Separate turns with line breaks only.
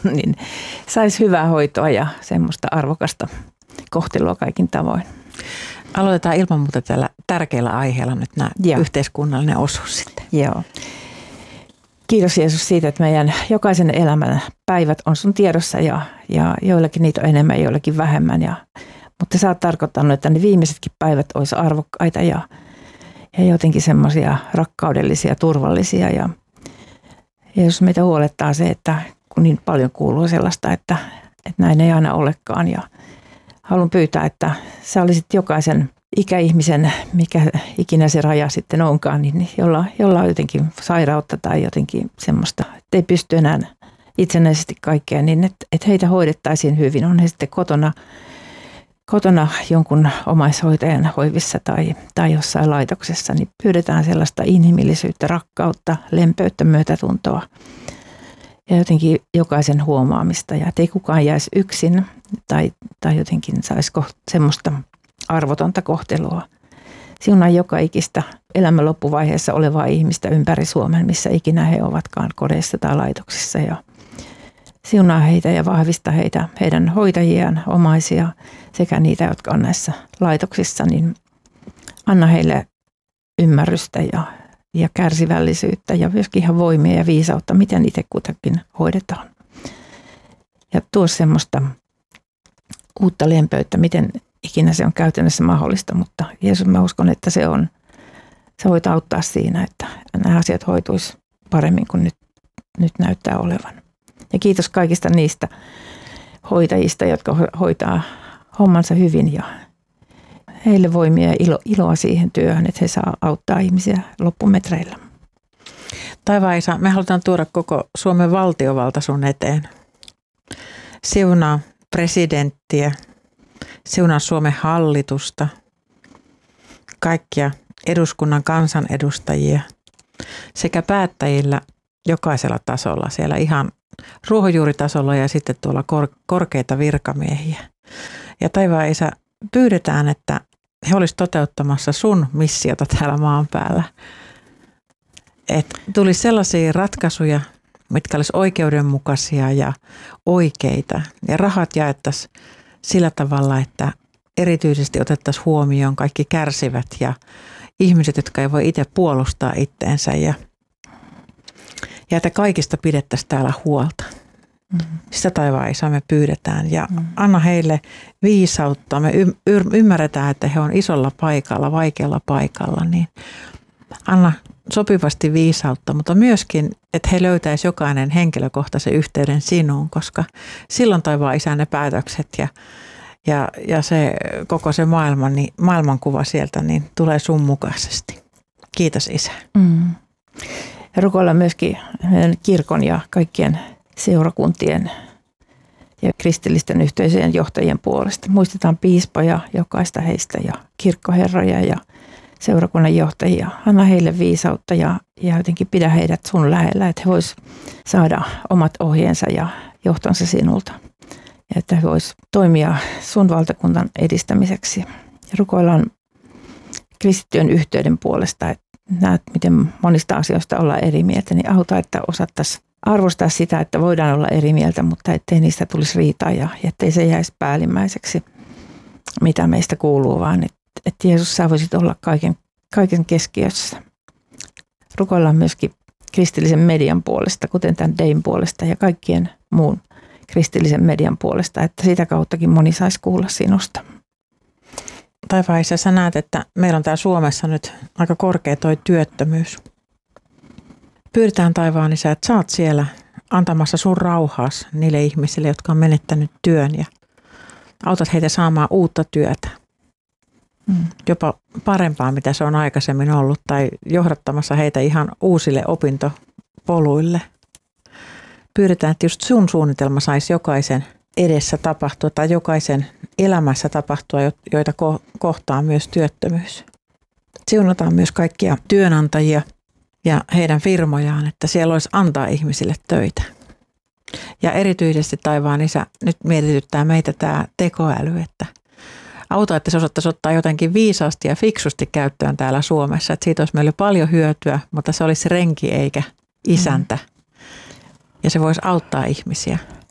niin saisi hyvää hoitoa ja semmoista arvokasta kohtelua kaikin tavoin.
Aloitetaan ilman muuta tällä tärkeällä aiheella nyt nämä yhteiskunnallinen osuus sitten.
Joo. Kiitos Jeesus siitä, että meidän jokaisen elämän päivät on sun tiedossa ja joillakin niitä on enemmän, joillakin vähemmän. Mutta sä oot tarkoittanut, että ne viimeisetkin päivät olisi arvokkaita ja jotenkin semmoisia rakkaudellisia, turvallisia. Ja Jeesus, meitä huolettaa se, että kun niin paljon kuuluu sellaista, että näin ei aina olekaan. Ja haluan pyytää, että sä olisit jokaisen ikäihmisen, mikä ikinä se raja sitten onkaan, niin jolla on jotenkin sairautta tai jotenkin semmoista, että ei pysty enää itsenäisesti kaikkea, niin että heitä hoidettaisiin hyvin. On he sitten kotona jonkun omaishoitajan hoivissa tai jossain laitoksessa, niin pyydetään sellaista inhimillisyyttä, rakkautta, lempeyttä, myötätuntoa ja jotenkin jokaisen huomaamista. Ja ettei kukaan jäisi yksin tai jotenkin saisiko semmoista arvotonta kohtelua. Siunaa joka ikistä elämän loppuvaiheessa olevaa ihmistä ympäri Suomen, missä ikinä he ovatkaan kodeissa tai laitoksissa. Ja siunaa heitä ja vahvista heitä, heidän hoitajiaan, omaisia sekä niitä, jotka on näissä laitoksissa, niin anna heille ymmärrystä ja kärsivällisyyttä ja myöskin ihan voimia ja viisautta, miten itse kutakin hoidetaan. Ja tuo semmoista uutta lempöyttä, miten ikinä se on käytännössä mahdollista, mutta Jeesus, mä uskon, että sä voit auttaa siinä, että nämä asiat hoituisi paremmin kuin nyt näyttää olevan. Ja kiitos kaikista niistä hoitajista, jotka hoitaa hommansa hyvin ja heille voimia ja iloa siihen työhön, että he saa auttaa ihmisiä loppumetreillä.
Taivaan Isä, me halutaan tuoda koko Suomen valtiovalta sun eteen. Siunaa presidenttiä, siunaa Suomen hallitusta, kaikkia eduskunnan kansanedustajia sekä päättäjillä jokaisella tasolla, siellä ihan ruohonjuuritasolla ja sitten tuolla korkeita virkamiehiä. Ja taivaan Isä, pyydetään, että he olisivat toteuttamassa sun missiota täällä maan päällä. Että tulisi sellaisia ratkaisuja, mitkä olisi oikeudenmukaisia ja oikeita. Ja rahat jaettaisiin sillä tavalla, että erityisesti otettaisiin huomioon kaikki kärsivät ja ihmiset, jotka ei voi itse puolustaa itteensä. Ja että kaikista pidettäisiin täällä huolta. Sitä taivaan Isä me pyydetään ja anna heille viisautta. Me ymmärretään, että he on isolla paikalla, vaikealla paikalla, niin anna sopivasti viisautta, mutta myöskin, että he löytäisivät jokainen henkilökohtaisen yhteyden sinuun, koska silloin taivaan Isä ne päätökset ja se koko se maailmankuva sieltä niin tulee sun mukaisesti. Kiitos Isä.
Ja rukoillaan myöskin kirkon ja kaikkien seurakuntien ja kristillisten yhteisöjen johtajien puolesta. Muistetaan piispoja, jokaista heistä ja kirkkoherroja ja seurakunnan johtajia. Anna heille viisautta ja jotenkin pidä heidät sun lähellä, että he vois saada omat ohjeensa ja johtonsa sinulta. Ja että he vois toimia sun valtakunnan edistämiseksi. Ja rukoillaan kristittyjen yhteyden puolesta, että näet, miten monista asioista ollaan eri mieltä, niin auta, että osattaisiin arvostaa sitä, että voidaan olla eri mieltä, mutta ettei niistä tulisi riitaa ja ettei se jäisi päällimmäiseksi, mitä meistä kuuluu, vaan että Jeesus, sä voisit olla kaiken keskiössä. Rukoillaan myöskin kristillisen median puolesta, kuten tämän Dein puolesta ja kaikkien muun kristillisen median puolesta, että sitä kauttakin moni saisi kuulla sinusta.
Taivaan Isä, sä näet, että meillä on täällä Suomessa nyt aika korkea toi työttömyys. Pyydetään taivaan Isä, että sä oot siellä antamassa sun rauhaas niille ihmisille, jotka on menettänyt työn ja autat heitä saamaan uutta työtä. Jopa parempaa, mitä se on aikaisemmin ollut, tai johdattamassa heitä ihan uusille opintopoluille. Pyydetään, että just sun suunnitelma saisi jokaisen edessä tapahtua tai jokaisen elämässä tapahtua, joita kohtaa myös työttömyys. Siunataan myös kaikkia työnantajia ja heidän firmojaan, että siellä olisi antaa ihmisille töitä. Ja erityisesti taivaan Isä, nyt mietityttää meitä tämä tekoäly, että auta, että se osattaisi ottaa jotenkin viisaasti ja fiksusti käyttöön täällä Suomessa. Että siitä olisi meille paljon hyötyä, mutta se olisi renki eikä isäntä. Ja se voisi auttaa ihmisiä.